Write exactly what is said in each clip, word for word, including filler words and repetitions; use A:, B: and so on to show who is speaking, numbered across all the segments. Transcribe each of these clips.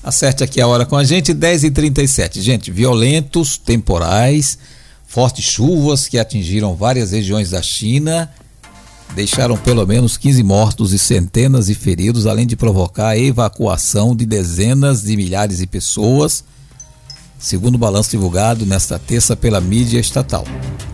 A: Acerte aqui a hora com a gente, dez e trinta e sete. Gente, violentos temporais, fortes chuvas que atingiram várias regiões da China, deixaram pelo menos quinze mortos e centenas de feridos, além de provocar a evacuação de dezenas de milhares de pessoas, segundo o balanço divulgado nesta terça pela mídia estatal.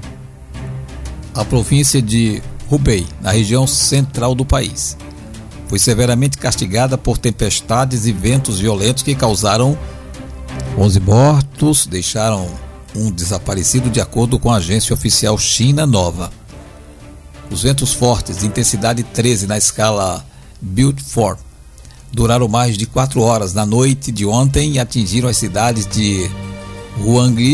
A: A província de Hubei, na região central do país, foi severamente castigada por tempestades e ventos violentos que causaram onze mortos, deixaram um desaparecido, de acordo com a agência oficial China Nova. Os ventos fortes, de intensidade treze na escala Beaufort, duraram mais de quatro horas na noite de ontem e atingiram as cidades de Huangli,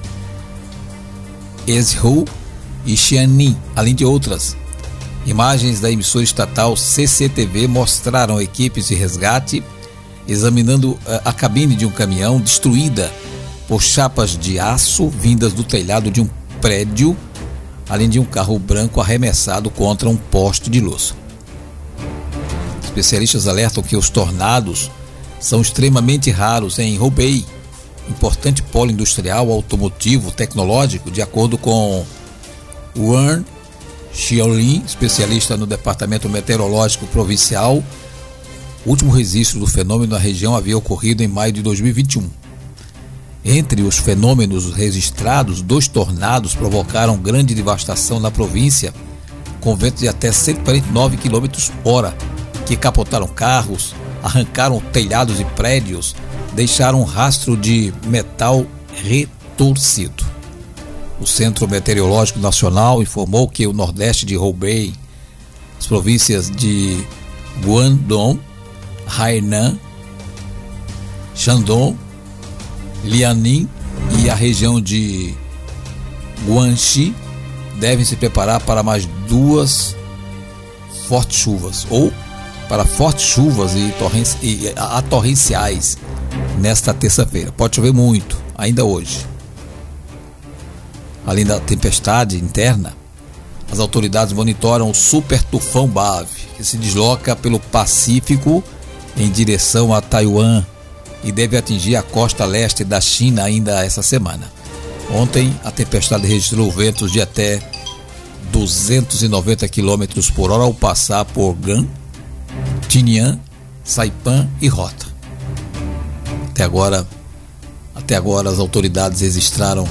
A: Ezhou e Xianin, além de outras. Imagens da emissora estatal C C T V mostraram equipes de resgate examinando a cabine de um caminhão destruída por chapas de aço vindas do telhado de um prédio, além de um carro branco arremessado contra um poste de luz. Especialistas alertam que os tornados são extremamente raros em Hubei, importante polo industrial, automotivo, tecnológico, de acordo com Wang Xiaolin, especialista no Departamento Meteorológico Provincial. O último registro do fenômeno na região havia ocorrido em maio de dois mil e vinte e um. Entre os fenômenos registrados, dois tornados provocaram grande devastação na província, com ventos de até cento e quarenta e nove quilômetros por hora, que capotaram carros, arrancaram telhados de prédios, deixaram um rastro de metal retorcido. O Centro Meteorológico Nacional informou que o nordeste de Hubei, as províncias de Guangdong, Hainan, Shandong, Liaoning e a região de Guangxi devem se preparar para mais duas fortes chuvas, ou para fortes chuvas e, torrenci- e a, a torrenciais nesta terça-feira. Pode chover muito, ainda hoje. Além da tempestade interna, as autoridades monitoram o super tufão Bav, que se desloca pelo Pacífico em direção a Taiwan e deve atingir a costa leste da China ainda essa semana. Ontem, a tempestade registrou ventos de até duzentos e noventa quilômetros por hora ao passar por Gan, Tinian, Saipan e Rota. Até agora, até agora as autoridades registraram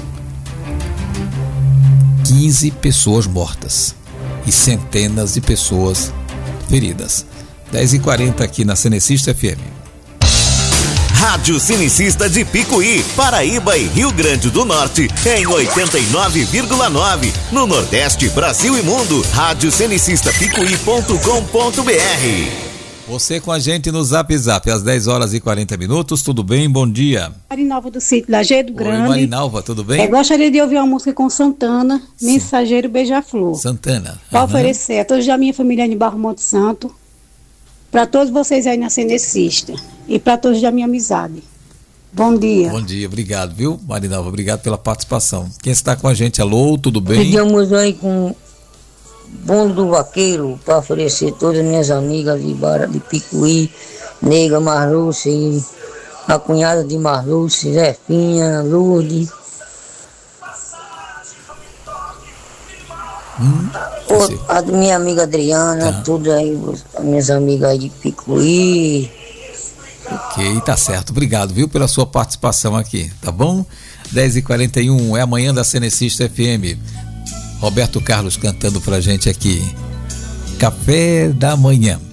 A: quinze pessoas mortas e centenas de pessoas feridas. dez e quarenta aqui na Cenecista F M.
B: Rádio Cenecista de Picuí, Paraíba e Rio Grande do Norte, em oitenta e nove vírgula nove. No Nordeste, Brasil e Mundo, rádio cenecista picuí ponto com ponto b r.
A: Você com a gente no Zap Zap, às dez horas e quarenta minutos, tudo bem? Bom dia.
C: Marinalva do sítio Lajeado Grande.
A: Oi, Marinalva, tudo bem?
C: Eu gostaria de ouvir uma música com Santana, Sim. Mensageiro Beija-Flor.
A: Santana.
C: Para
A: uhum.
C: oferecer a todos da minha família de Barro Monte Santo, para todos vocês aí na Cenecista e para todos da minha amizade. Bom dia.
A: Bom dia, obrigado, viu, Marinalva? Obrigado pela participação. Quem está com a gente? Alô, tudo bem?
D: Pedimos aí com Bolo do Vaqueiro para oferecer todas as minhas amigas de, Bara, de Picuí, Nega, Marluce, e a cunhada de Marluce, Zefinha, Lourdes.
A: Hum,
D: o, a minha amiga Adriana, tá. Tudo aí, as minhas amigas aí de Picuí.
A: Ok, tá certo. Obrigado, viu, pela sua participação aqui, tá bom? dez e quarenta e um, é amanhã da Cenecista F M. Roberto Carlos cantando pra gente aqui. Café da manhã.